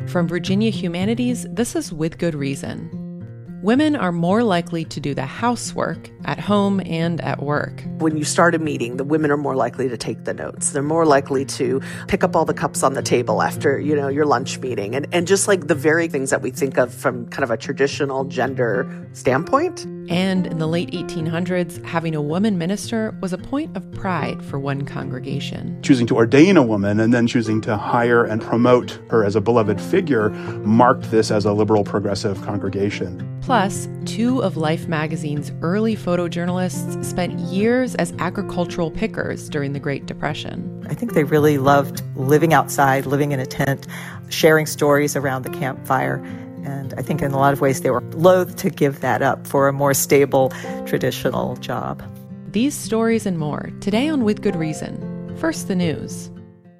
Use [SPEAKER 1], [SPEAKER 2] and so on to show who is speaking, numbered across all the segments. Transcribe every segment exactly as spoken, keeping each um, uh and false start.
[SPEAKER 1] From Virginia Humanities, this is With Good Reason. Women are more likely to do the housework at home and at work.
[SPEAKER 2] When you start a meeting, the women are more likely to take the notes. They're more likely to pick up all the cups on the table after, you know, your lunch meeting. And, and just like the very things that we think of from kind of a traditional gender standpoint.
[SPEAKER 1] And in the late eighteen hundreds, having a woman minister was a point of pride for one congregation.
[SPEAKER 3] Choosing to ordain a woman and then choosing to hire and promote her as a beloved figure marked this as a liberal progressive congregation.
[SPEAKER 1] Plus, two of Life magazine's early photojournalists spent years as agricultural pickers during the Great Depression.
[SPEAKER 4] I think they really loved living outside, living in a tent, sharing stories around the campfire. And I think in a lot of ways they were loath to give that up for a more stable, traditional job.
[SPEAKER 1] These stories and more today on With Good Reason. First, the news.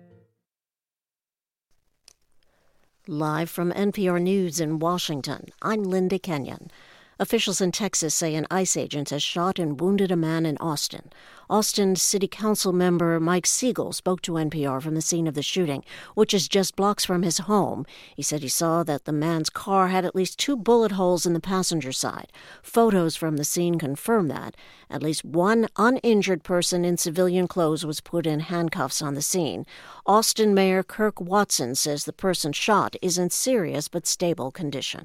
[SPEAKER 5] Live from N P R News in Washington, I'm Linda Kenyon. Officials in Texas say an ICE agent has shot and wounded a man in Austin. Austin City Council member Mike Siegel spoke to N P R from the scene of the shooting, which is just blocks from his home. He said he saw that the man's car had at least two bullet holes in the passenger side. Photos from the scene confirm that. At least one uninjured person in civilian clothes was put in handcuffs on the scene. Austin Mayor Kirk Watson says the person shot is in serious but stable condition.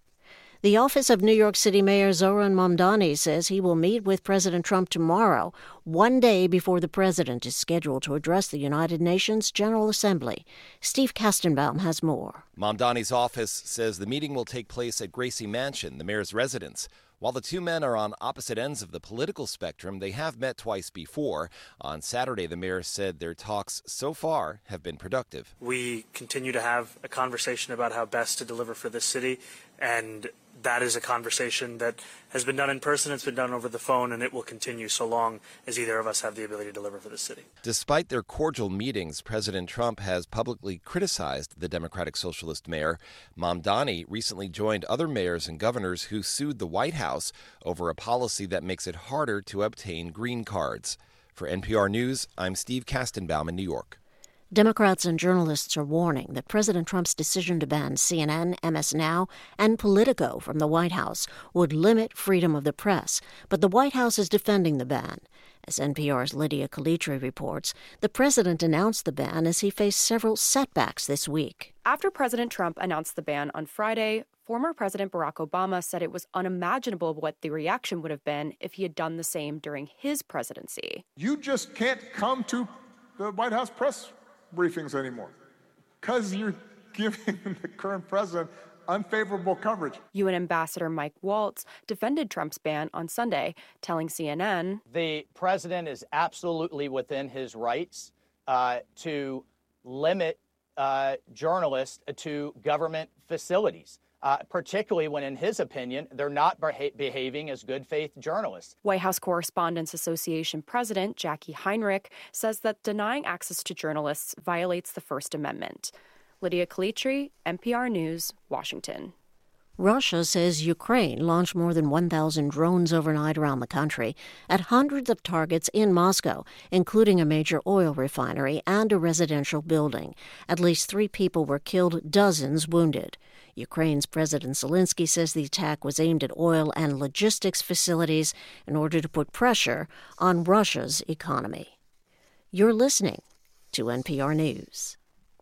[SPEAKER 5] The office of New York City Mayor Zohran Mamdani says he will meet with President Trump tomorrow, one day before the president is scheduled to address the United Nations General Assembly. Steve Kastenbaum has more.
[SPEAKER 6] Mamdani's office says the meeting will take place at Gracie Mansion, the mayor's residence. While the two men are on opposite ends of the political spectrum, they have met twice before. On Saturday, the mayor said their talks so far have been productive.
[SPEAKER 7] We continue to have a conversation about how best to deliver for this city, and that is a conversation that has been done in person, it's been done over the phone, and it will continue so long as either of us have the ability to deliver for the city.
[SPEAKER 6] Despite their cordial meetings, President Trump has publicly criticized the Democratic Socialist mayor. Mamdani recently joined other mayors and governors who sued the White House over a policy that makes it harder to obtain green cards. For N P R News, I'm Steve Kastenbaum in New York.
[SPEAKER 5] Democrats and journalists are warning that President Trump's decision to ban C N N, M S Now, and Politico from the White House would limit freedom of the press. But the White House is defending the ban. As N P R's Lydia Calitri reports, the president announced the ban as he faced several setbacks this week.
[SPEAKER 8] After President Trump announced the ban on Friday, former President Barack Obama said it was unimaginable what the reaction would have been if he had done the same during his presidency.
[SPEAKER 9] You just can't come to the White House press briefings anymore because you're giving the current president unfavorable coverage.
[SPEAKER 8] U N Ambassador Mike Waltz defended Trump's ban on Sunday, telling C N N,
[SPEAKER 10] the president is absolutely within his rights uh, to limit uh, journalists to government facilities. Uh, particularly when, in his opinion, they're not beha- behaving as good faith journalists.
[SPEAKER 8] White House Correspondents Association President Jackie Heinrich says that denying access to journalists violates the First Amendment. Lydia Calitri, N P R News, Washington.
[SPEAKER 5] Russia says Ukraine launched more than one thousand drones overnight around the country at hundreds of targets in Moscow, including a major oil refinery and a residential building. At least three people were killed, dozens wounded. Ukraine's President Zelensky says the attack was aimed at oil and logistics facilities in order to put pressure on Russia's economy. You're listening to N P R News.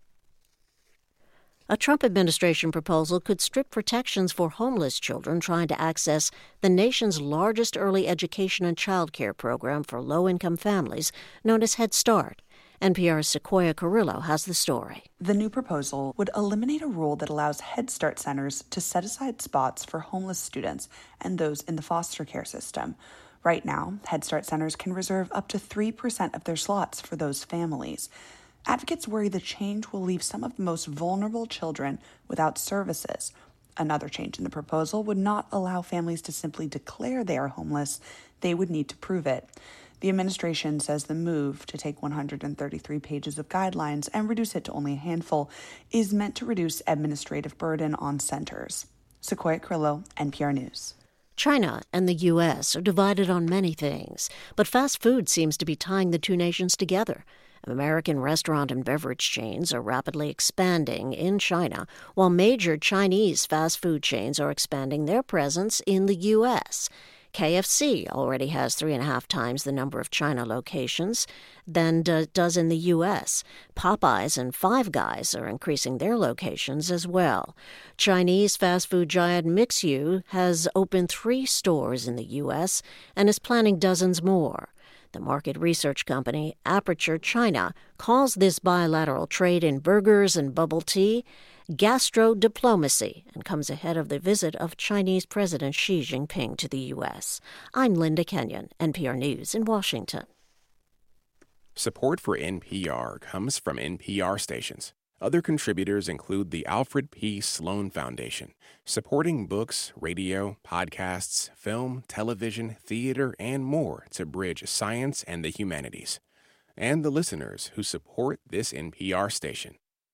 [SPEAKER 5] A Trump administration proposal could strip protections for homeless children trying to access the nation's largest early education and child care program for low-income families, known as Head Start. N P R's Sequoia Carrillo has the story.
[SPEAKER 11] The new proposal would eliminate a rule that allows Head Start centers to set aside spots for homeless students and those in the foster care system. Right now, Head Start centers can reserve up to three percent of their slots for those families. Advocates worry the change will leave some of the most vulnerable children without services. Another change in the proposal would not allow families to simply declare they are homeless. They would need to prove it. The administration says the move to take one hundred thirty-three pages of guidelines and reduce it to only a handful is meant to reduce administrative burden on centers. Sequoia Carrillo, N P R News.
[SPEAKER 5] China and the U S are divided on many things, but fast food seems to be tying the two nations together. American restaurant and beverage chains are rapidly expanding in China, while major Chinese fast food chains are expanding their presence in the U S. K F C already has three and a half times the number of China locations than d- does in the U S. Popeyes and Five Guys are increasing their locations as well. Chinese fast food giant Mixu has opened three stores in the U S and is planning dozens more. The market research company Aperture China calls this bilateral trade in burgers and bubble tea gastro-diplomacy and comes ahead of the visit of Chinese President Xi Jinping to the U S. I'm Linda Kenyon, N P R News in Washington.
[SPEAKER 12] Support for N P R comes from N P R stations. Other contributors include the Alfred P. Sloan Foundation, supporting books, radio, podcasts, film, television, theater, and more to bridge science and the humanities, and the listeners who support this N P R station.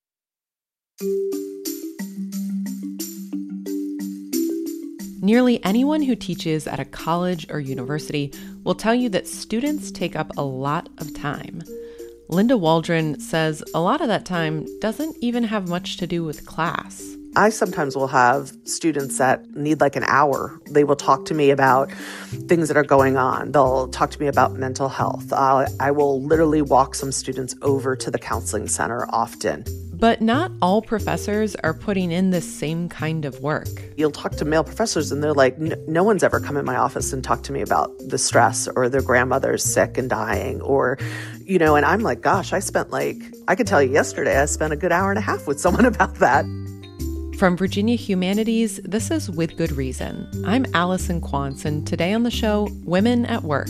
[SPEAKER 1] Nearly anyone who teaches at a college or university will tell you that students take up a lot of time. Linda Waldron says a lot of that time doesn't even have much to do with class.
[SPEAKER 2] I sometimes will have students that need like an hour. They will talk to me about things that are going on. They'll talk to me about mental health. Uh, I will literally walk some students over to the counseling center often.
[SPEAKER 1] But not all professors are putting in this same kind of work.
[SPEAKER 2] You'll talk to male professors and they're like, no one's ever come in my office and talked to me about the stress or their grandmother's sick and dying or, you know, and I'm like, gosh, I spent like, I could tell you yesterday, I spent a good hour and a half with someone about that.
[SPEAKER 1] From Virginia Humanities, this is With Good Reason. I'm Allison Quantz, and today on the show, Women at Work.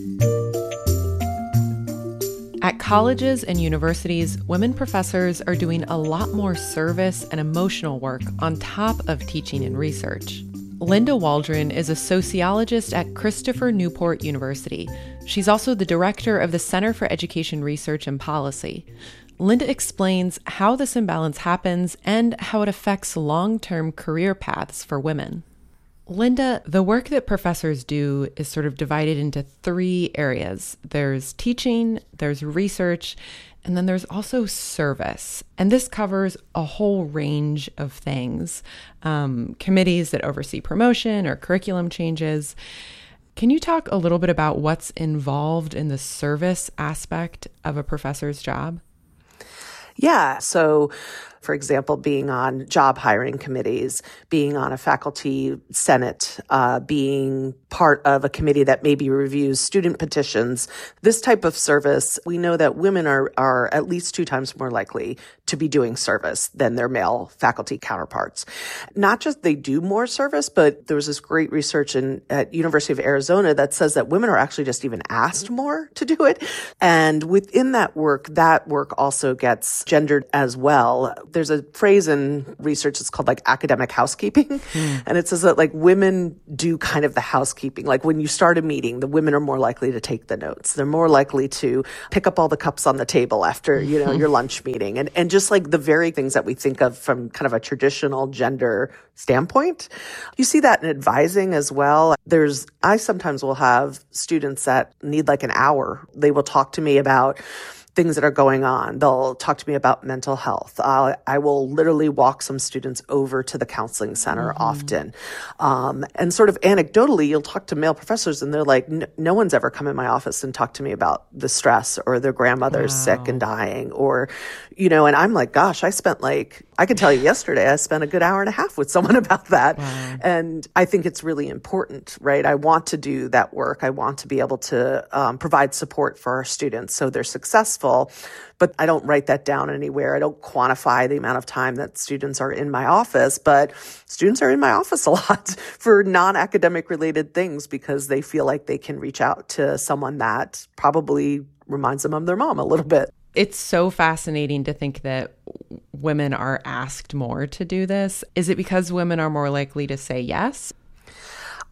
[SPEAKER 1] At colleges and universities, women professors are doing a lot more service and emotional work on top of teaching and research. Linda Waldron is a sociologist at Christopher Newport University. She's also the director of the Center for Education Research and Policy. Linda explains how this imbalance happens and how it affects long-term career paths for women. Linda, the work that professors do is sort of divided into three areas. There's teaching, there's research, and then there's also service. And this covers a whole range of things. Um, committees that oversee promotion or curriculum changes. Can you talk a little bit about what's involved in the service aspect of a professor's job?
[SPEAKER 2] Yeah. So, for example, being on job hiring committees, being on a faculty senate, uh, being part of a committee that maybe reviews student petitions, this type of service, we know that women are, are at least two times more likely to be doing service than their male faculty counterparts. Not just they do more service, but there was this great research in, at University of Arizona that says that women are actually just even asked more to do it. And within that work, that work also gets gendered as well. There's a phrase in research that's called like academic housekeeping. Mm. And it says that like women do kind of the housekeeping. Like when you start a meeting, the women are more likely to take the notes. They're more likely to pick up all the cups on the table after, you know, your lunch meeting. And, and just like the very things that we think of from kind of a traditional gender standpoint. You see that in advising as well. There's, I sometimes will have students that need like an hour. They will talk to me about things that are going on. They'll talk to me about mental health. Uh, I will literally walk some students over to the counseling center mm-hmm. often. Um, and sort of anecdotally, you'll talk to male professors and they're like, no one's ever come in my office and talked to me about the stress or their grandmother's wow. sick and dying or, you know, and I'm like, gosh, I spent like, I could tell you yesterday, I spent a good hour and a half with someone about that. Wow. And I think it's really important, right? I want to do that work. I want to be able to um, provide support for our students so they're successful. But I don't write that down anywhere. I don't quantify the amount of time that students are in my office, but students are in my office a lot for non-academic related things because they feel like they can reach out to someone that probably reminds them of their mom a little bit.
[SPEAKER 1] It's so fascinating to think that women are asked more to do this. Is it because women are more likely to say yes?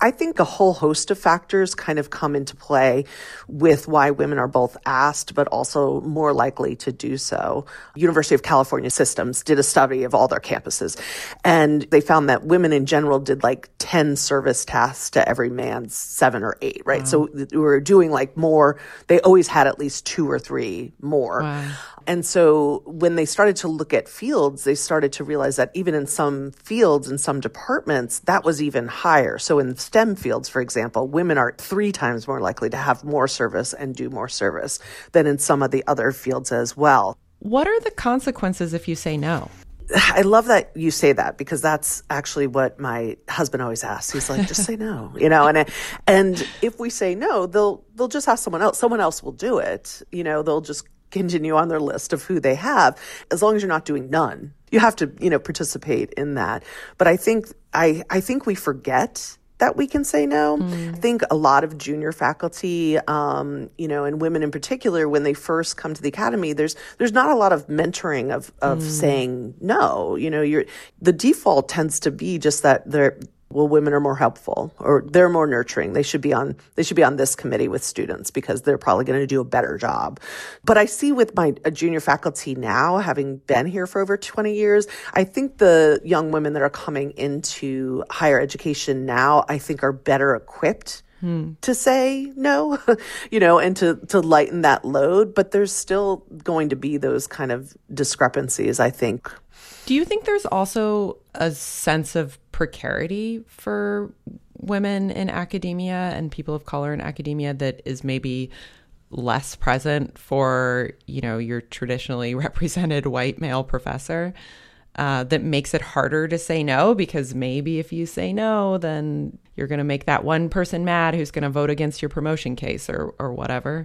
[SPEAKER 2] I think a whole host of factors kind of come into play with why women are both asked, but also more likely to do so. University of California Systems did a study of all their campuses, and they found that women in general did like ten service tasks to every man's seven or eight, right? Wow. So we were doing like more. They always had at least two or three more. Wow. And so when they started to look at fields, they started to realize that even in some fields, in some departments, that was even higher. So in STEM fields, for example, women are three times more likely to have more service and do more service than in some of the other fields as well.
[SPEAKER 1] What are the consequences if you say no?
[SPEAKER 2] I love that you say that, because that's actually what my husband always asks. He's like, just say no, you know, and and if we say no, they'll they'll just ask someone else. Someone else will do it. You know, they'll just continue on their list of who they have, as long as you're not doing none. You have to, you know, participate in that. But I think I I think we forget that we can say no. Mm. I think a lot of junior faculty, um, you know, and women in particular, when they first come to the academy, there's there's not a lot of mentoring of of mm. saying no. You know, you're the default tends to be just that they're well, women are more helpful, or they're more nurturing. They should be on they should be on this committee with students because they're probably going to do a better job. But I see with my uh, junior faculty now, having been here for over twenty years, I think the young women that are coming into higher education now, I think are better equipped Hmm. to say no, you know, and to, to lighten that load. But there's still going to be those kind of discrepancies, I think.
[SPEAKER 1] Do you think there's also a sense of precarity for women in academia and people of color in academia that is maybe less present for, you know, your traditionally represented white male professor? Uh, that makes it harder to say no, because maybe if you say no, then you're going to make that one person mad who's going to vote against your promotion case or or whatever?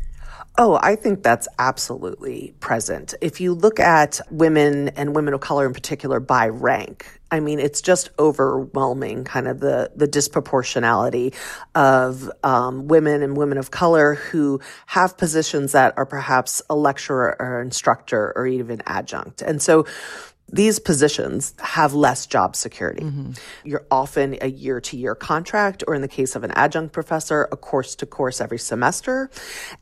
[SPEAKER 2] Oh, I think that's absolutely present. If you look at women and women of color in particular by rank, I mean, it's just overwhelming, kind of the, the disproportionality of um, women and women of color who have positions that are perhaps a lecturer or instructor or even adjunct. And so these positions have less job security. Mm-hmm. You're often a year-to-year contract, or in the case of an adjunct professor, a course-to-course every semester.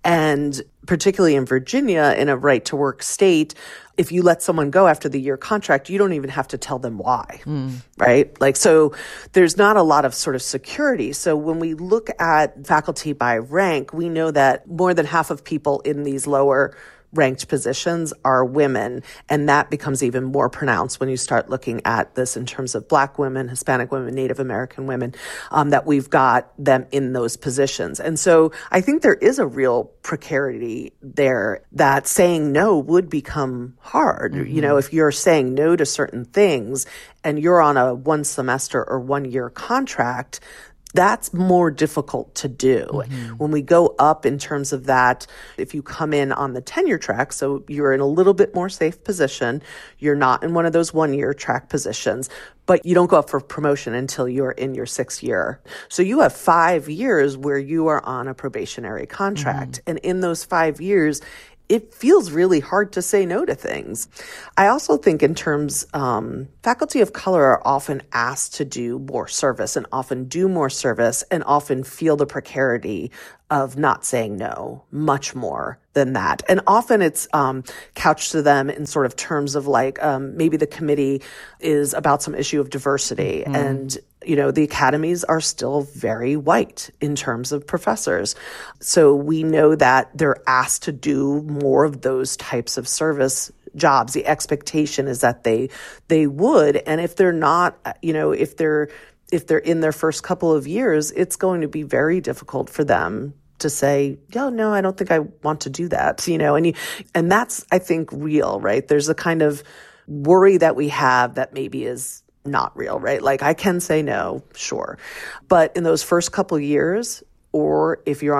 [SPEAKER 2] And particularly in Virginia, in a right-to-work state, if you let someone go after the year contract, you don't even have to tell them why, mm. right? Like, so there's not a lot of sort of security. So when we look at faculty by rank, we know that more than half of people in these lower ranked positions are women. And that becomes even more pronounced when you start looking at this in terms of Black women, Hispanic women, Native American women, um, that we've got them in those positions. And so I think there is a real precarity there that saying no would become hard. Mm-hmm. You know, if you're saying no to certain things and you're on a one semester or one year contract, that's more difficult to do. Mm-hmm. When we go up in terms of that, if you come in on the tenure track, so you're in a little bit more safe position, you're not in one of those one-year track positions, but you don't go up for promotion until you're in your sixth year. So you have five years where you are on a probationary contract. Mm-hmm. And in those five years, it feels really hard to say no to things. I also think in terms, um, faculty of color are often asked to do more service and often do more service and often feel the precarity of not saying no much more than that. And often it's um, couched to them in sort of terms of like, um, maybe the committee is about some issue of diversity. Mm. And, you know, the academies are still very white in terms of professors. So we know that they're asked to do more of those types of service jobs. The expectation is that they they would. And if they're not, you know, if they're if they're in their first couple of years, it's going to be very difficult for them to say, oh, no, I don't think I want to do that, you know, and you, and that's, I think, real, right? There's a kind of worry that we have that maybe is not real, right? Like, I can say no, sure. But in those first couple of years, or if you're on